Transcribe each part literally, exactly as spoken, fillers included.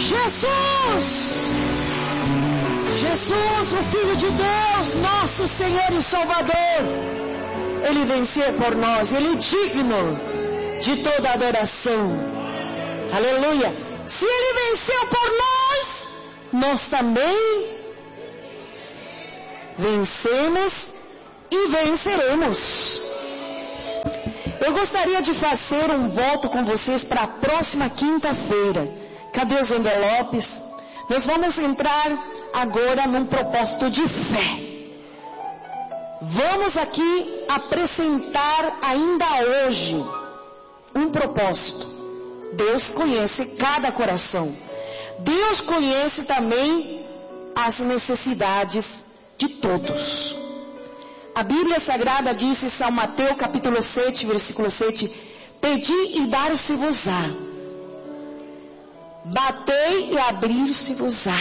Jesus, Jesus, o Filho de Deus, nosso Senhor e Salvador, Ele venceu por nós, Ele é digno de toda adoração. Aleluia. Se Ele venceu por nós, nós também vencemos e venceremos. Eu gostaria de fazer um voto com vocês para a próxima quinta-feira. Cadê os envelopes? Nós vamos entrar agora num propósito de fé. Vamos aqui apresentar ainda hoje um propósito. Deus conhece cada coração. Deus conhece também as necessidades de todos. A Bíblia Sagrada diz em São Mateus capítulo sete, versículo sete: pedi e dar-se-vos-á, batei e abrir-se-vos-á.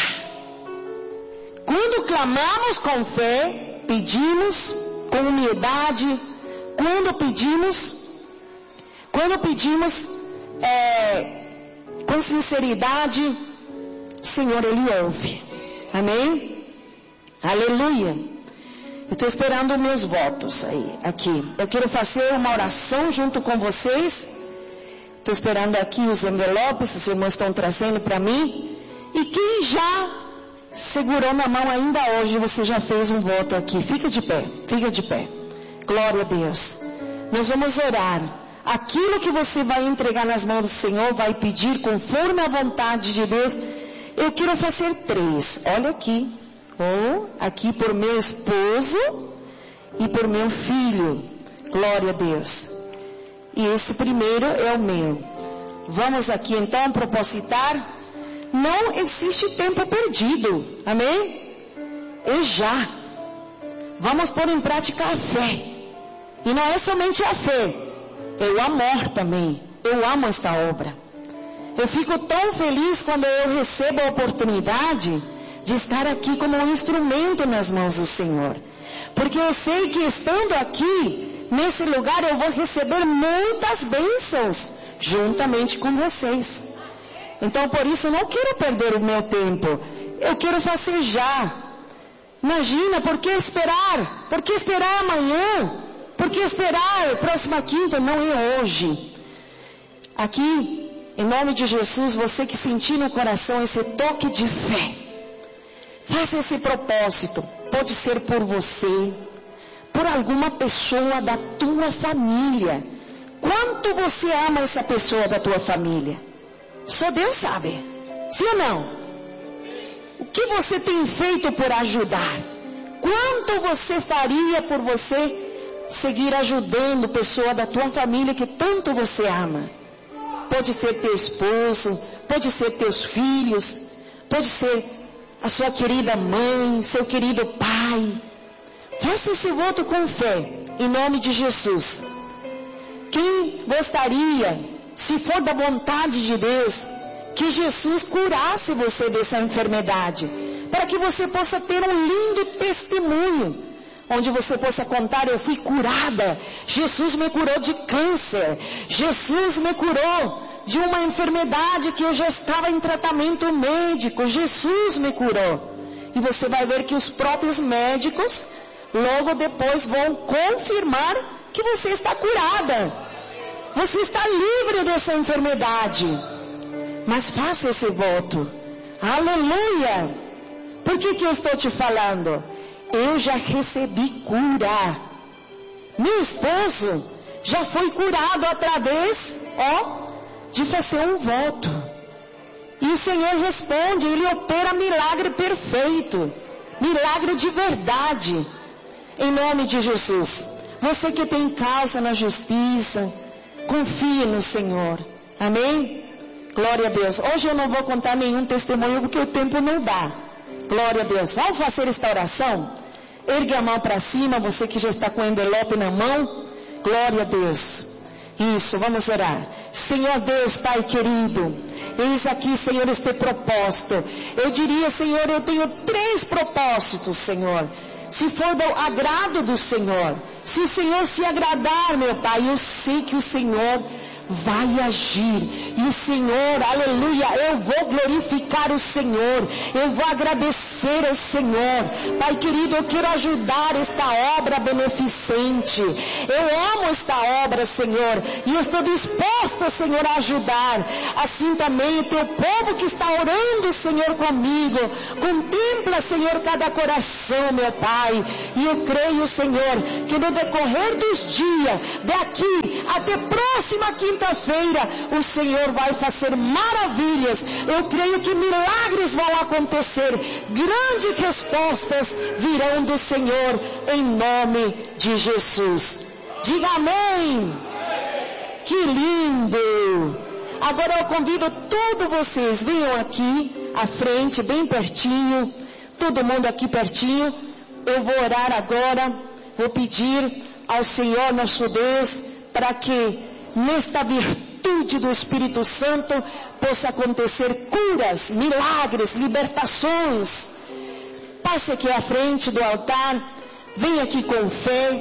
Quando clamamos com fé, pedimos com humildade, quando pedimos, quando pedimos é, com sinceridade, o Senhor, Ele ouve. Amém? Aleluia. Eu estou esperando meus votos aí, aqui. Eu quero fazer uma oração junto com vocês. Estou esperando aqui os envelopes, os irmãos estão trazendo para mim. E quem já segurou na mão ainda hoje, você já fez um voto aqui. Fica de pé, fica de pé. Glória a Deus. Nós vamos orar. Aquilo que você vai entregar nas mãos do Senhor, vai pedir conforme a vontade de Deus. Eu quero fazer três. Olha aqui. Oh, aqui por meu esposo e por meu filho. Glória a Deus. E esse primeiro é o meu. Vamos aqui então propositar. Não existe tempo perdido. Amém? É já. Vamos pôr em prática a fé. E não é somente a fé, é o amor também. Eu amo esta obra. Eu fico tão feliz quando eu recebo a oportunidade de estar aqui como um instrumento nas mãos do Senhor. Porque eu sei que estando aqui, nesse lugar, eu vou receber muitas bênçãos, juntamente com vocês. Então, por isso, eu não quero perder o meu tempo. Eu quero fazer já. Imagina, por que esperar? Por que esperar amanhã? Por que esperar próxima quinta? Não é hoje. Aqui, em nome de Jesus, você que sentir no coração esse toque de fé, faça esse propósito. Pode ser por você, por alguma pessoa da tua família. Quanto você ama essa pessoa da tua família? Só Deus sabe. Sim ou não? O que você tem feito por ajudar? Quanto você faria por você seguir ajudando pessoa da tua família que tanto você ama? Pode ser teu esposo, pode ser teus filhos, pode ser a sua querida mãe, seu querido pai. Faça esse voto com fé, em nome de Jesus. Quem gostaria, se for da vontade de Deus, que Jesus curasse você dessa enfermidade, para que você possa ter um lindo testemunho, onde você possa contar: eu fui curada, Jesus me curou de câncer, Jesus me curou de uma enfermidade que eu já estava em tratamento médico, Jesus me curou. E você vai ver que os próprios médicos logo depois vão confirmar que você está curada, você está livre dessa enfermidade. Mas faça esse voto. Aleluia. Por que que eu estou te falando? Eu já recebi cura. Meu esposo já foi curado através, ó, de fazer um voto. E o Senhor responde, Ele opera milagre perfeito, milagre de verdade, em nome de Jesus. Você que tem causa na justiça, confie no Senhor. Amém? Glória a Deus. Hoje eu não vou contar nenhum testemunho porque o tempo não dá. Glória a Deus. Vamos fazer esta oração? Ergue a mão para cima, você que já está com o envelope na mão. Glória a Deus. Isso, vamos orar. Senhor Deus, Pai querido, eis aqui, Senhor, este propósito. Eu diria, Senhor, eu tenho três propósitos, Senhor. Se for do agrado do Senhor, se o Senhor se agradar, meu Pai, eu sei que o Senhor vai agir. E o Senhor, aleluia, eu vou glorificar o Senhor. Eu vou agradecer ao Senhor. Pai querido, eu quero ajudar esta obra beneficente. Eu amo esta obra, Senhor. E eu estou disposta, Senhor, a ajudar. Assim também o teu povo que está orando, Senhor, comigo. Contempla, Senhor, cada coração, meu Pai. E eu creio, Senhor, que no decorrer dos dias, daqui até próxima quinta-feira, o Senhor vai fazer maravilhas. Eu creio que milagres vão acontecer. Grandes respostas virão do Senhor, em nome de Jesus. Diga amém. Que lindo. Agora eu convido todos vocês, venham aqui à frente, bem pertinho. Todo mundo aqui pertinho. Eu vou orar agora. Vou pedir ao Senhor nosso Deus para que nesta virtude do Espírito Santo possa acontecer curas, milagres, libertações. Passe aqui à frente do altar. Venha aqui com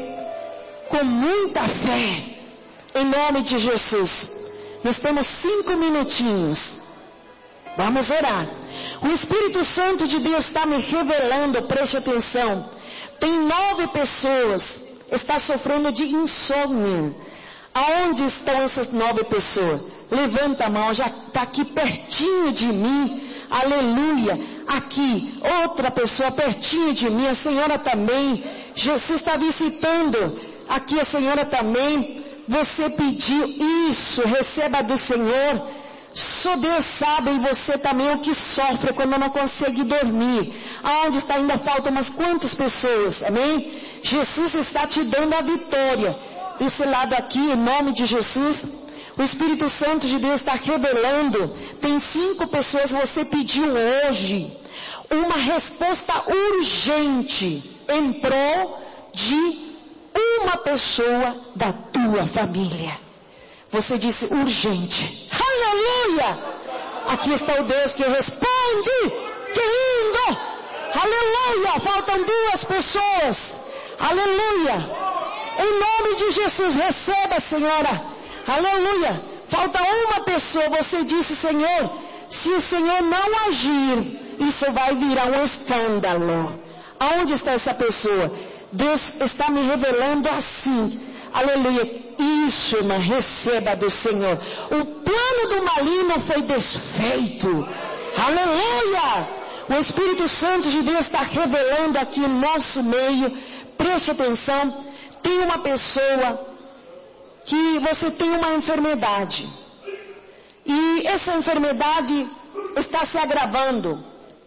fé, com muita fé, em nome de Jesus. Nós temos cinco minutinhos. Vamos orar. O Espírito Santo de Deus está me revelando, preste atenção. Tem nove pessoas que estão sofrendo de insônia. Aonde estão essas nove pessoas? Levanta a mão, já está aqui pertinho de mim. Aleluia. Aqui, outra pessoa pertinho de mim, a senhora também. Jesus está visitando. Aqui a senhora também. Você pediu isso, receba do Senhor. Só Deus sabe, e você também, o que sofre quando não consegue dormir. Aonde está? Ainda faltam umas quantas pessoas, amém? Jesus está te dando a vitória. Desse lado aqui, em nome de Jesus, o Espírito Santo de Deus está revelando. Tem cinco pessoas, você pediu hoje uma resposta urgente em prol de uma pessoa da tua família. Você disse urgente. Aleluia! Aqui está o Deus que responde. Que lindo! Aleluia! Faltam duas pessoas. Aleluia! Em nome de Jesus, receba, Senhora. Aleluia! Falta uma pessoa. Você disse, Senhor, se o Senhor não agir, isso vai virar um escândalo. Aonde está essa pessoa? Deus está me revelando assim. Aleluia. Isso, irmã, receba do Senhor. O plano do maligno foi desfeito. Aleluia. O Espírito Santo de Deus está revelando aqui no nosso meio. Preste atenção. Tem uma pessoa que você tem uma enfermidade. E essa enfermidade está se agravando.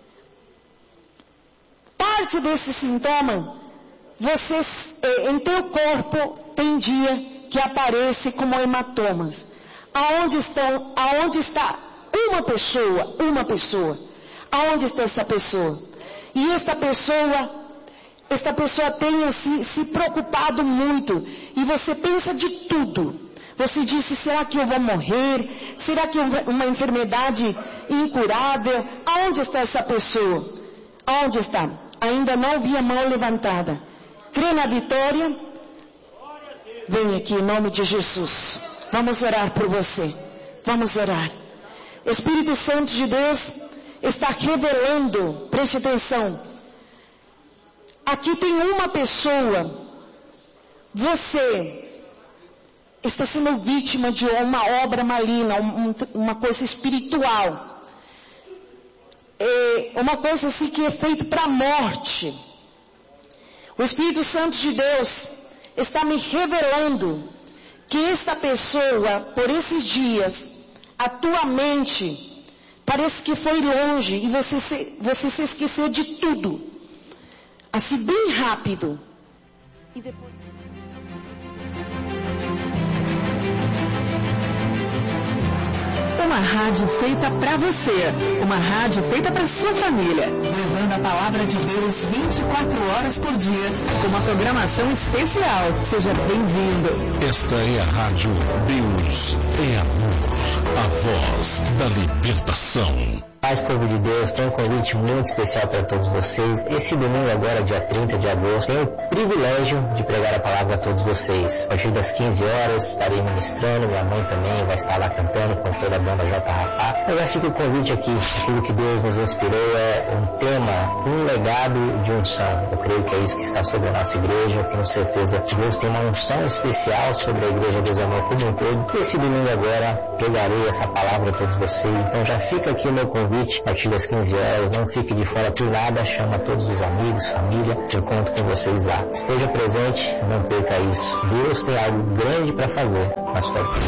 Parte desse sintoma, você, em teu corpo, tem dia que aparece como hematomas. Aonde estão, aonde está uma pessoa, uma pessoa? Aonde está essa pessoa? E essa pessoa, essa pessoa tem se, se preocupado muito. E você pensa de tudo. Você disse, será que eu vou morrer? Será que uma enfermidade incurável? Aonde está essa pessoa? Aonde está? Ainda não vi a mão levantada. Crê na vitória? Vem aqui em nome de Jesus. Vamos orar por você. Vamos orar. Espírito Santo de Deus está revelando. Preste atenção. Aqui tem uma pessoa. Você está sendo vítima de uma obra maligna, um, uma coisa espiritual. É uma coisa assim que é feita para a morte. O Espírito Santo de Deus está me revelando que essa pessoa, por esses dias, a tua mente parece que foi longe e você se, você se esqueceu de tudo. Assim, bem rápido. E depois... Uma rádio feita para você, uma rádio feita para sua família, levando a palavra de Deus vinte e quatro horas por dia, com uma programação especial. Seja bem-vindo. Esta é a rádio Deus é Amor. a voz da libertação. Paz, povo de Deus, tem um convite muito especial para todos vocês. Esse domingo agora, dia trinta de agosto, tenho o privilégio de pregar a palavra a todos vocês. A partir das quinze horas estarei ministrando, minha mãe também vai estar lá cantando com toda a banda J. Rafá. Então já fica o convite aqui, aquilo que Deus nos inspirou é um tema, um legado de unção. Eu creio que é isso que está sobre a nossa igreja, eu tenho certeza que Deus tem uma unção especial sobre a igreja Deus Amor como um todo. Esse domingo agora pregarei essa palavra a todos vocês, então já fica aqui o meu convite. A partir das quinze horas, não fique de fora por nada, chama todos os amigos, família, eu conto com vocês lá. Esteja presente, não perca isso. Deus tem algo grande para fazer na sua vida.